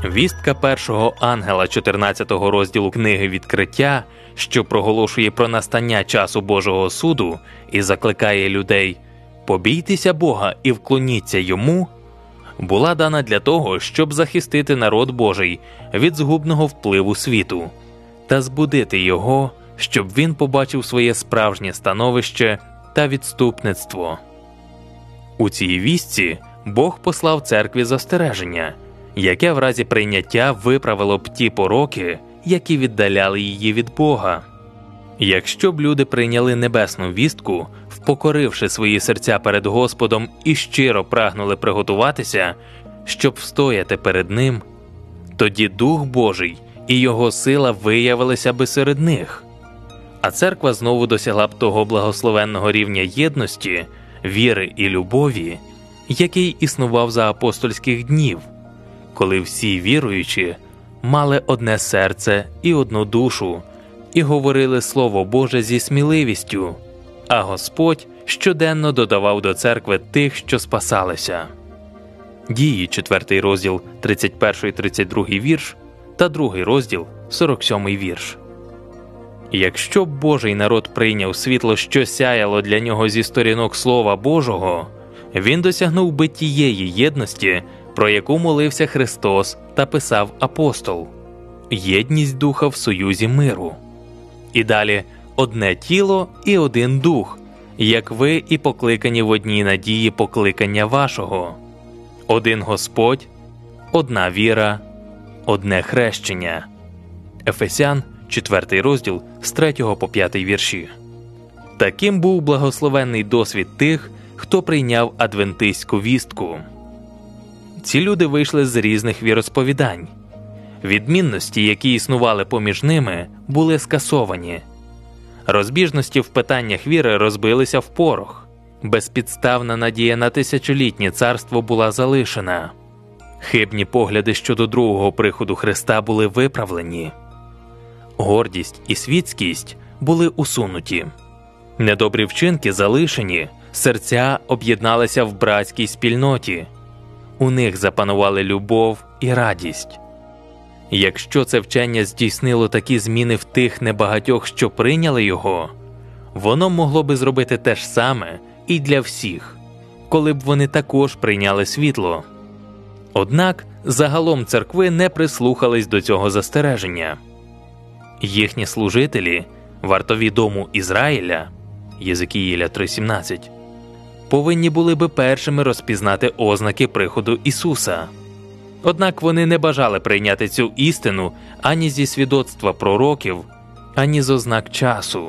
Вістка першого ангела 14-го розділу книги «Відкриття», що проголошує про настання часу Божого суду і закликає людей «побійтеся Бога і вклоніться Йому», була дана для того, щоб захистити народ Божий від згубного впливу світу та збудити його, щоб він побачив своє справжнє становище та відступництво. У цій вістці Бог послав церкві застереження, яке в разі прийняття виправило б ті пороки, які віддаляли її від Бога. Якщо б люди прийняли небесну вістку, впокоривши свої серця перед Господом і щиро прагнули приготуватися, щоб встояти перед Ним, тоді Дух Божий і Його сила виявилися би серед них. А церква знову досягла б того благословенного рівня єдності, віри і любові, який існував за апостольських днів, коли всі віруючі мали одне серце і одну душу, і говорили Слово Боже зі сміливістю, а Господь щоденно додавав до церкви тих, що спасалися. Дії, 4 розділ, 31-32 вірш, та 2 розділ, 47 вірш. Якщо б Божий народ прийняв світло, що сяяло для нього зі сторінок Слова Божого, він досягнув би тієї єдності, про яку молився Христос та писав апостол – єдність Духа в союзі миру. І далі «одне тіло і один Дух, як ви і покликані в одній надії покликання вашого, один Господь, одна віра, одне хрещення». Ефесян, 4 розділ, з 3 по 5 вірші. Таким був благословенний досвід тих, хто прийняв адвентистську вістку. Ці люди вийшли з різних віросповідань. Відмінності, які існували поміж ними, були скасовані. Розбіжності в питаннях віри розбилися в порох. Безпідставна надія на тисячолітнє царство була залишена. Хибні погляди щодо другого приходу Христа були виправлені. Гордість і світськість були усунуті. Недобрі вчинки залишені, серця об'єдналися в братській спільноті. У них запанували любов і радість. Якщо це вчення здійснило такі зміни в тих небагатьох, що прийняли його, воно могло би зробити те ж саме і для всіх, коли б вони також прийняли світло. Однак загалом церкви не прислухались до цього застереження. Їхні служителі, вартові дому Ізраїля, Єзекіїля 3:17, повинні були би першими розпізнати ознаки приходу Ісуса. Однак вони не бажали прийняти цю істину ані зі свідоцтва пророків, ані з ознак часу.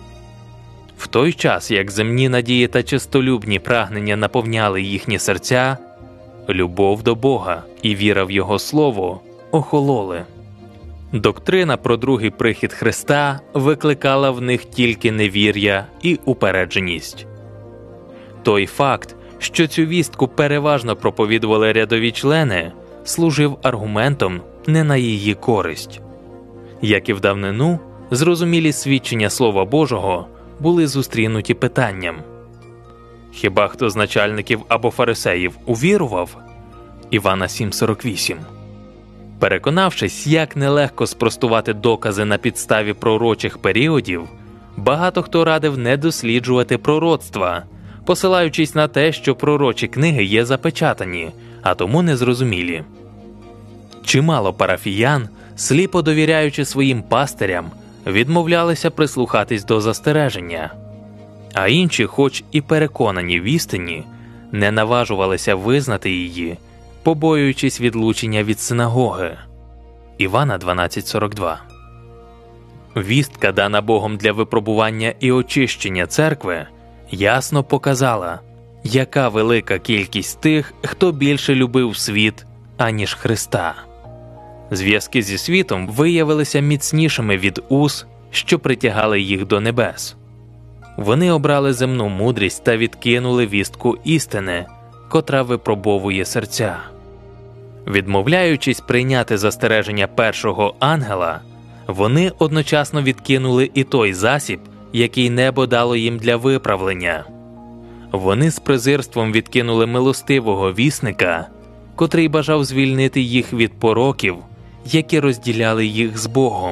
В той час, як земні надії та чистолюбні прагнення наповняли їхні серця, любов до Бога і віра в Його Слово охололи. Доктрина про другий прихід Христа викликала в них тільки невір'я і упередженість. Той факт, що цю вістку переважно проповідували рядові члени, служив аргументом не на її користь. Як і в давнину, зрозумілі свідчення Слова Божого були зустрінуті питанням: «Хіба хто з начальників або фарисеїв увірував?» Івана 7:48. Переконавшись, як нелегко спростувати докази на підставі пророчих періодів, багато хто радив не досліджувати пророцтва, посилаючись на те, що пророчі книги є запечатані, а тому незрозумілі. Чимало парафіян, сліпо довіряючи своїм пастирям, відмовлялися прислухатись до застереження. А інші, хоч і переконані в істині, не наважувалися визнати її, побоюючись відлучення від синагоги. Івана 12:42. Вістка, дана Богом для випробування і очищення церкви, ясно показала, яка велика кількість тих, хто більше любив світ, аніж Христа. Зв'язки зі світом виявилися міцнішими від уз, що притягали їх до небес. Вони обрали земну мудрість та відкинули вістку істини, котра випробовує серця. Відмовляючись прийняти застереження першого ангела, вони одночасно відкинули і той засіб, який небо дало їм для виправлення. Вони з презирством відкинули милостивого вісника котрий бажав звільнити їх від пороків, які розділяли їх з Богом.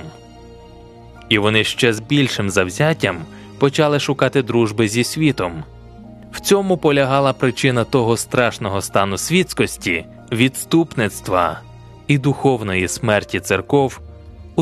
І вони ще з більшим завзяттям почали шукати дружби зі світом. В цьому полягала причина того страшного стану світськості, відступництва і духовної смерті церков у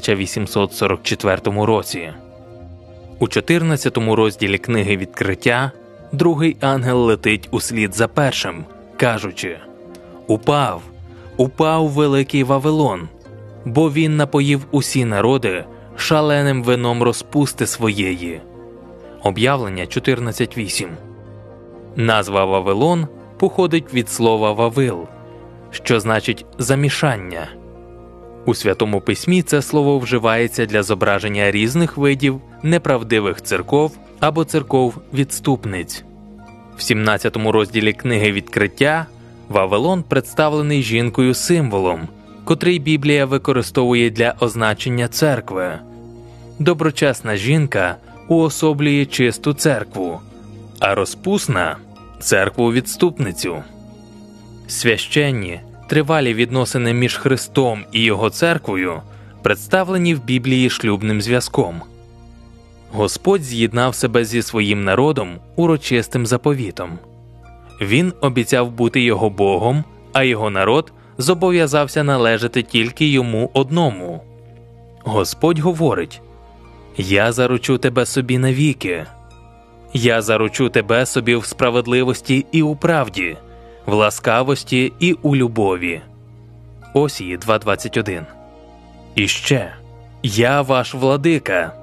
1844 році. У 14 розділі книги «Відкриття» другий ангел летить услід за першим, кажучи: «Упав, упав великий Вавилон, бо він напоїв усі народи шаленим вином розпусти своєї». Об'явлення 14.8. Назва Вавилон походить від слова «вавил», що значить «замішання». У Святому Письмі це слово вживається для зображення різних видів неправдивих церков або церков-відступниць. В 17 розділі книги «Відкриття» Вавилон представлений жінкою-символом, котрий Біблія використовує для означення церкви. Доброчесна жінка уособлює чисту церкву, а розпусна – церкву-відступницю. Священні, тривалі відносини між Христом і Його церквою представлені в Біблії шлюбним зв'язком. Господь з'єднав себе зі своїм народом урочистим заповітом. Він обіцяв бути його Богом, а його народ зобов'язався належати тільки йому одному. Господь говорить: «Я заручу тебе собі навіки. Я заручу тебе собі в справедливості і у правді, в ласкавості і у любові». Осії 2.21. І ще: «Я ваш владика».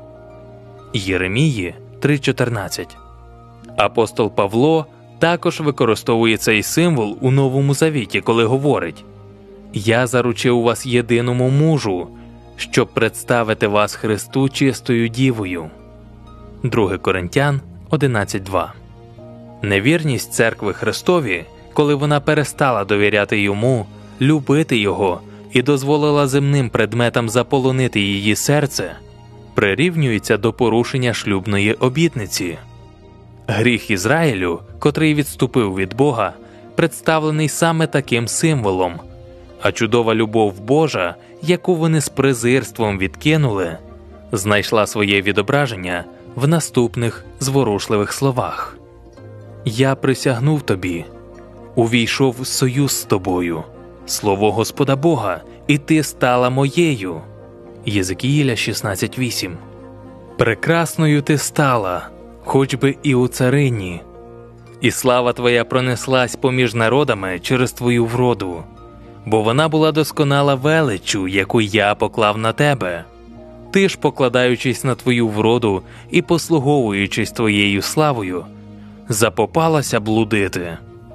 Єремії 3.14. Апостол Павло також використовує цей символ у Новому Завіті, коли говорить: «Я заручив вас єдиному мужу, щоб представити вас Христу чистою дівою». 2 Коринтян 11.2. Невірність церкви Христові, коли вона перестала довіряти Йому, любити Його і дозволила земним предметам заполонити її серце, прирівнюється до порушення шлюбної обітниці. Гріх Ізраїлю, котрий відступив від Бога, представлений саме таким символом, а чудова любов Божа, яку вони з презирством відкинули, знайшла своє відображення в наступних зворушливих словах: «Я присягнув тобі, увійшов в союз з тобою, слово Господа Бога, і ти стала моєю». Єзекіїля 16.8. «Прекрасною ти стала, хоч би і у царині, і слава твоя пронеслась поміж народами через твою вроду, бо вона була досконала величчю, яку я поклав на тебе. Ти ж, покладаючись на твою вроду і послуговуючись твоєю славою, запопалася блудити».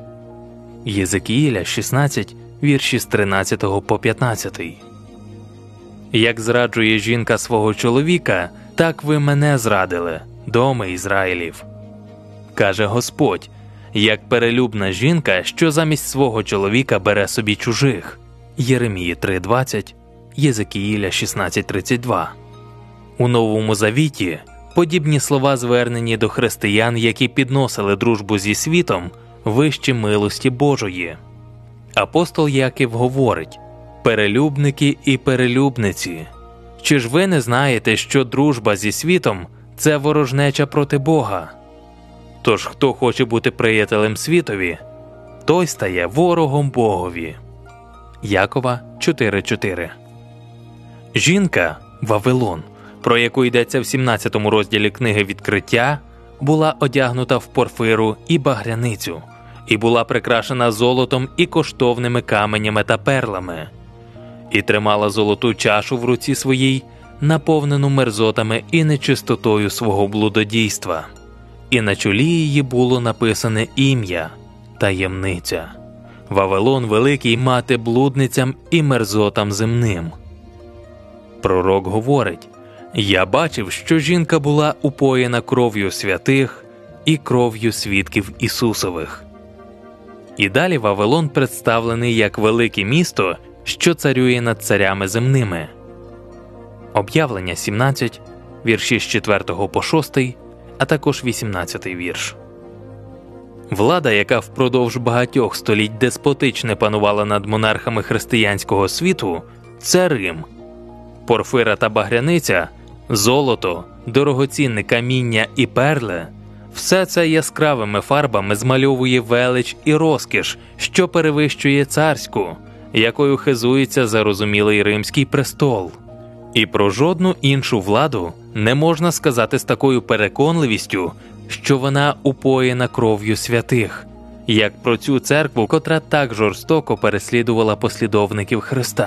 Єзекіїля 16, вірші з 13 по 15. «Як зраджує жінка свого чоловіка, так ви мене зрадили, доми Ізраїлів. Каже Господь, як перелюбна жінка, що замість свого чоловіка бере собі чужих». Єремії 3.20, Єзекіїля 16.32. У Новому Завіті подібні слова звернені до християн, які підносили дружбу зі світом вище милості Божої. Апостол Яків говорить: «Перелюбники і перелюбниці, чи ж ви не знаєте, що дружба зі світом – це ворожнеча проти Бога? Тож хто хоче бути приятелем світові, той стає ворогом Богові». Якова 4.4. Жінка – Вавилон, про яку йдеться в 17 розділі книги «Відкриття», була одягнута в порфиру і багряницю, і була прикрашена золотом і коштовними каменями та перлами, і тримала золоту чашу в руці своїй, наповнену мерзотами і нечистотою свого блудодійства, і на чолі її було написане ім'я – таємниця. Вавилон великий мати блудницям і мерзотам земним. Пророк говорить: «Я бачив, що жінка була упоєна кров'ю святих і кров'ю свідків Ісусових». І далі Вавилон представлений як велике місто, що царює над царями земними. Об'явлення 17, вірші з 4 по 6, а також 18 вірш. Влада, яка впродовж багатьох століть деспотично панувала над монархами християнського світу – це Рим. Порфира та багряниця, золото, дорогоцінне каміння і перли – все це яскравими фарбами змальовує велич і розкіш, що перевищує царську, якою хизується зарозумілий римський престол. І про жодну іншу владу не можна сказати з такою переконливістю, що вона упоєна кров'ю святих, як про цю церкву, котра так жорстоко переслідувала послідовників Христа.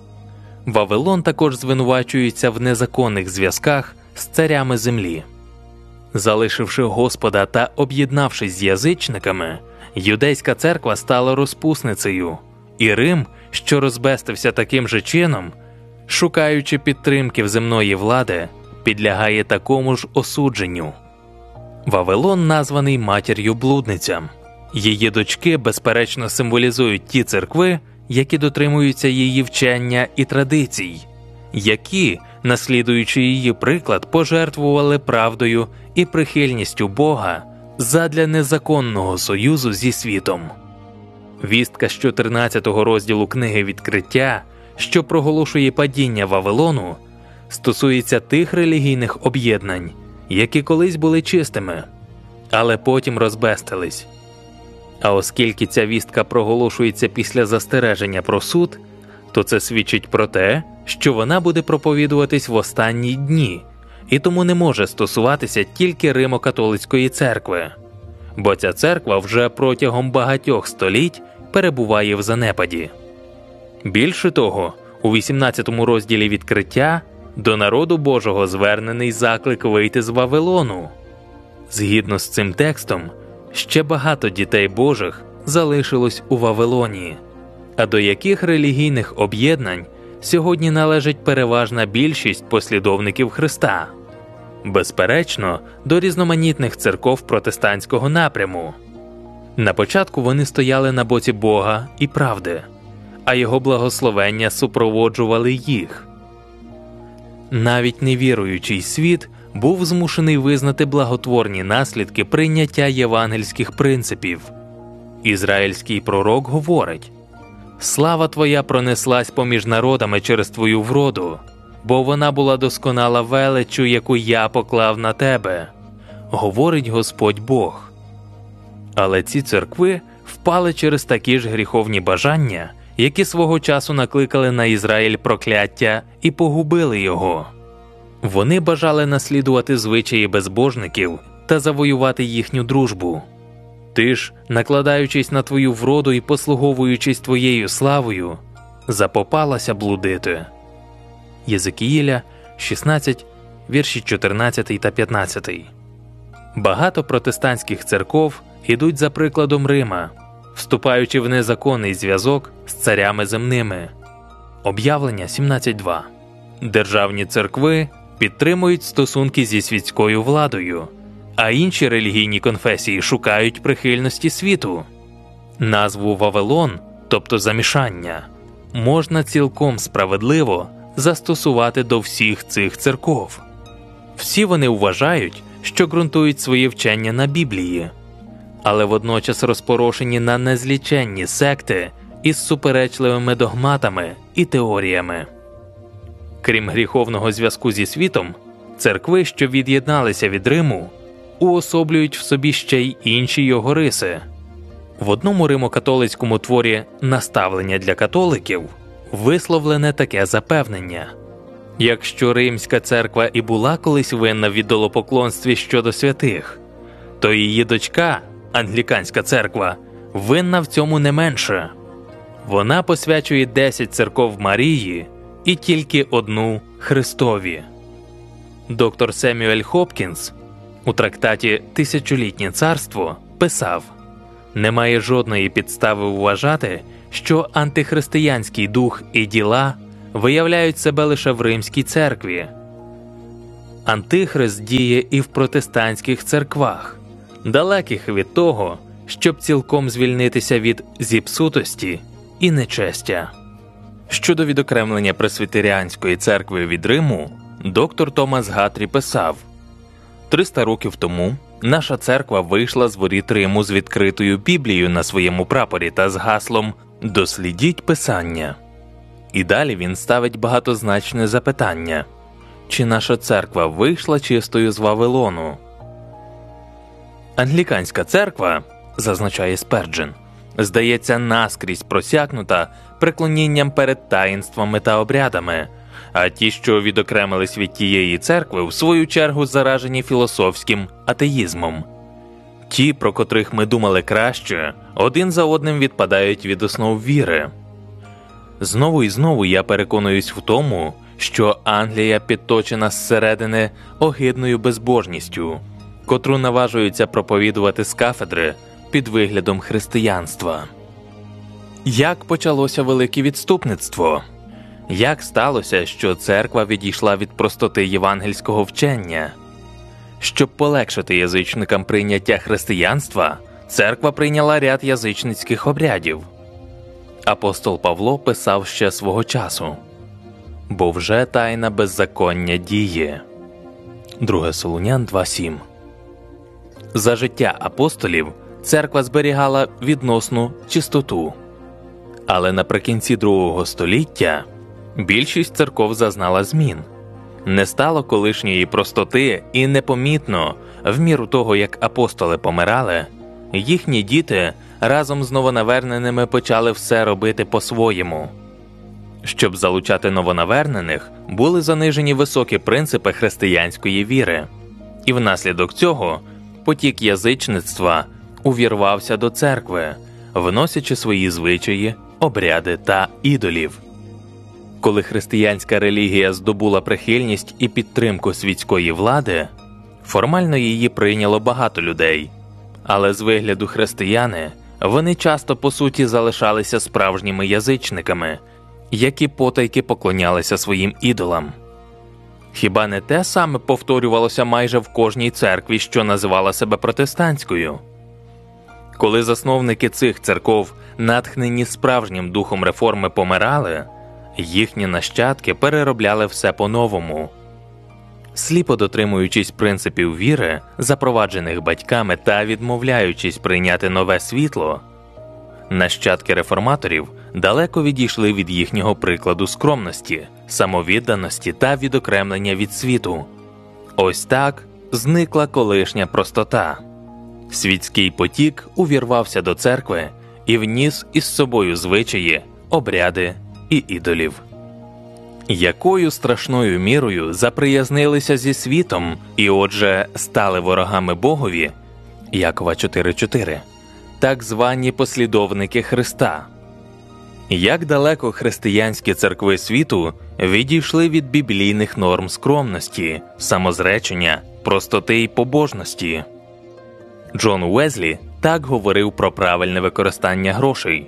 Вавилон також звинувачується в незаконних зв'язках з царями землі. Залишивши Господа та об'єднавшись з язичниками, юдейська церква стала розпусницею, і Рим, що розбестився таким же чином, шукаючи підтримки в земної влади, підлягає такому ж осудженню. Вавилон названий матір'ю-блудницям. Її дочки, безперечно, символізують ті церкви, які дотримуються її вчення і традицій, які, наслідуючи її приклад, пожертвували правдою і прихильністю Бога задля незаконного союзу зі світом. Вістка з 14 розділу книги «Відкриття», що проголошує падіння Вавилону, стосується тих релігійних об'єднань, які колись були чистими, але потім розбестились. А оскільки ця вістка проголошується після застереження про суд, то це свідчить про те, що вона буде проповідуватись в останні дні, і тому не може стосуватися тільки Римо-католицької церкви, бо ця церква вже протягом багатьох століть перебуває в занепаді. Більше того, у 18 розділі «Відкриття» до народу Божого звернений заклик вийти з Вавилону. Згідно з цим текстом, ще багато дітей Божих залишилось у Вавилоні, а до яких релігійних об'єднань сьогодні належить переважна більшість послідовників Христа? Безперечно, до різноманітних церков протестантського напряму. На початку вони стояли на боці Бога і правди, а Його благословення супроводжували їх. Навіть невіруючий світ був змушений визнати благотворні наслідки прийняття євангельських принципів. Ізраїльський пророк говорить: «Слава Твоя пронеслась поміж народами через Твою вроду, бо вона була досконала величчю, яку я поклав на Тебе», – говорить Господь Бог. Але ці церкви впали через такі ж гріховні бажання, які свого часу накликали на Ізраїль прокляття і погубили його. Вони бажали наслідувати звичаї безбожників та завоювати їхню дружбу. Ти ж, накладаючись на твою вроду і послуговуючись твоєю славою, запопалася блудити. Єзекіїля 16, вірші 14 та 15. Багато протестантських церков ідуть за прикладом Рима, вступаючи в незаконний зв'язок з царями земними. Об'явлення 17.2. Державні церкви підтримують стосунки зі світською владою, а інші релігійні конфесії шукають прихильності світу. Назву Вавилон, тобто замішання, можна цілком справедливо застосувати до всіх цих церков. Всі вони вважають, що ґрунтують свої вчення на Біблії, але водночас розпорошені на незліченні секти із суперечливими догматами і теоріями. Крім гріховного зв'язку зі світом, церкви, що від'єдналися від Риму, уособлюють в собі ще й інші його риси. В одному римо-католицькому творі «Наставлення для католиків» висловлене таке запевнення: якщо Римська церква і була колись винна в ідолопоклонстві щодо святих, то її дочка, Англіканська церква, винна в цьому не менше. Вона посвячує 10 церков Марії і тільки одну Христові. Доктор Семюель Хопкінс у трактаті «Тисячолітнє царство» писав: «Немає жодної підстави вважати, що антихристиянський дух і діла виявляють себе лише в Римській церкві. Антихрист діє і в протестантських церквах, далеких від того, щоб цілком звільнитися від зіпсутості і нечестя». Щодо відокремлення Пресвітеріанської церкви від Риму, доктор Томас Гатрі писав: 300 років тому наша церква вийшла з воріт Риму з відкритою Біблією на своєму прапорі та з гаслом «Дослідіть Писання». І далі він ставить багатозначне запитання: чи наша церква вийшла чистою з Вавилону? Англіканська церква, зазначає Сперджен, здається наскрізь просякнута преклонінням перед таїнствами та обрядами, а ті, що відокремились від тієї церкви, в свою чергу заражені філософським атеїзмом. Ті, про котрих ми думали краще, один за одним відпадають від основ віри. Знову і знову я переконуюсь в тому, що Англія підточена зсередини огидною безбожністю, котру наважуються проповідувати з кафедри під виглядом християнства. Як почалося велике відступництво? Як сталося, що церква відійшла від простоти євангельського вчення? Щоб полегшити язичникам прийняття християнства, церква прийняла ряд язичницьких обрядів. Апостол Павло писав ще свого часу: «Бо вже тайна беззаконня діє». 2 Солунян 2:7. За життя апостолів церква зберігала відносну чистоту. Але наприкінці другого століття більшість церков зазнала змін. Не стало колишньої простоти і непомітно, в міру того, як апостоли помирали, їхні діти разом з новонаверненими почали все робити по-своєму. Щоб залучати новонавернених, були занижені високі принципи християнської віри. І внаслідок цього потік язичництва увірвався до церкви, вносячи свої звичаї, обряди та ідолів. Коли християнська релігія здобула прихильність і підтримку світської влади, формально її прийняло багато людей. Але з вигляду християни, вони часто по суті залишалися справжніми язичниками, які потайки поклонялися своїм ідолам. Хіба не те саме повторювалося майже в кожній церкві, що називала себе протестантською? Коли засновники цих церков, натхнені справжнім духом реформи, помирали, їхні нащадки переробляли все по-новому. Сліпо дотримуючись принципів віри, запроваджених батьками та відмовляючись прийняти нове світло, нащадки реформаторів далеко відійшли від їхнього прикладу скромності, самовідданості та відокремлення від світу. Ось так зникла колишня простота. Світський потік увірвався до церкви і вніс із собою звичаї, обряди і ідолів. Якою страшною мірою заприязнилися зі світом і отже стали ворогами Богові, Якова 4:4, так звані послідовники Христа. Як далеко християнські церкви світу відійшли від біблійних норм скромності, самозречення, простоти й побожності. Джон Уезлі так говорив про правильне використання грошей.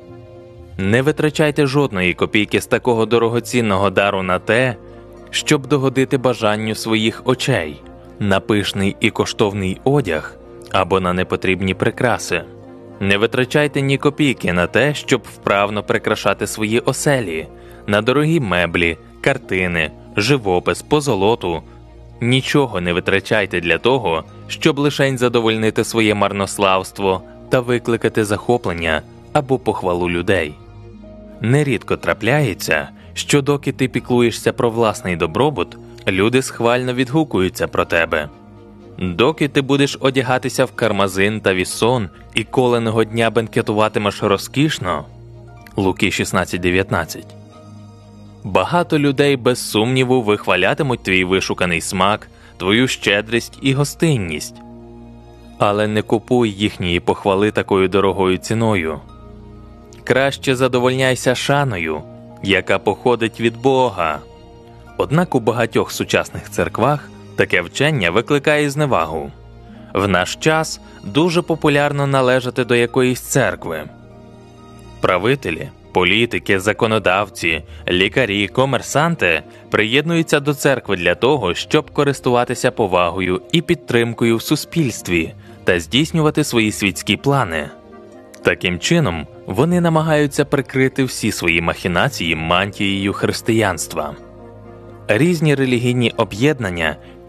Не витрачайте жодної копійки з такого дорогоцінного дару на те, щоб догодити бажанню своїх очей, на пишний і коштовний одяг або на непотрібні прикраси. Не витрачайте ні копійки на те, щоб вправно прикрашати свої оселі, на дорогі меблі, картини, живопис, позолоту. Нічого не витрачайте для того, щоб лишень задовольнити своє марнославство та викликати захоплення або похвалу людей. Нерідко трапляється, що доки ти піклуєшся про власний добробут, люди схвально відгукуються про тебе. Доки ти будеш одягатися в кармазин та вісон і коленого дня бенкетуватимеш розкішно, Луки 16:19, багато людей без сумніву вихвалятимуть твій вишуканий смак, твою щедрість і гостинність. Але не купуй їхньої похвали такою дорогою ціною. Краще задовольняйся шаною, яка походить від Бога. Однак у багатьох сучасних церквах таке вчення викликає зневагу. В наш час дуже популярно належати до якоїсь церкви. Правителі, політики, законодавці, лікарі, комерсанти приєднуються до церкви для того, щоб користуватися повагою і підтримкою в суспільстві та здійснювати свої світські плани. Таким чином, вони намагаються прикрити всі свої махінації мантією християнства. Різні релігійні об'єднання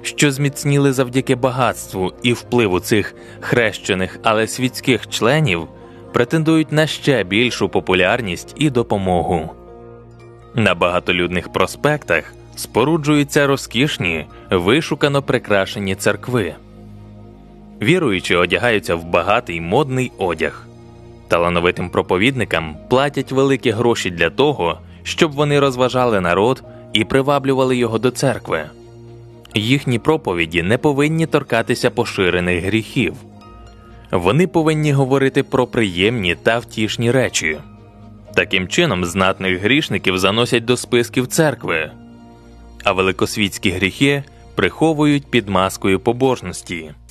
що зміцніли завдяки багатству і впливу цих хрещених, але світських членів, претендують на ще більшу популярність і допомогу. На багатолюдних проспектах споруджуються розкішні, вишукано прикрашені церкви. Віруючі одягаються в багатий модний одяг. Талановитим проповідникам платять великі гроші для того, щоб вони розважали народ і приваблювали його до церкви. Їхні проповіді не повинні торкатися поширених гріхів. Вони повинні говорити про приємні та втішні речі. Таким чином, знатних грішників заносять до списків церкви, а великосвітські гріхи приховують під маскою побожності.